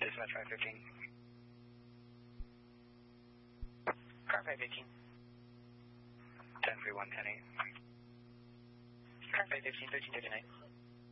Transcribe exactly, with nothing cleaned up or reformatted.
Dispatch five fifteen. Car five fifteen. ten three one, ten eight. Car five fifteen, thirteen thirty-nine.